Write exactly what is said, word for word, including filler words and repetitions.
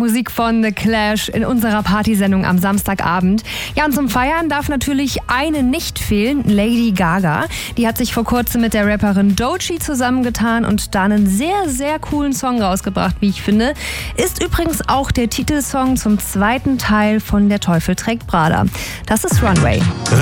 Musik von The Clash in unserer Partysendung am Samstagabend. Ja, und zum Feiern darf natürlich eine nicht fehlen, Lady Gaga. Die hat sich vor kurzem mit der Rapperin Doechii zusammengetan und da einen sehr, sehr coolen Song rausgebracht, wie ich finde. Ist übrigens auch der Titelsong zum zweiten Teil von Der Teufel trägt Prada. Das ist Runway.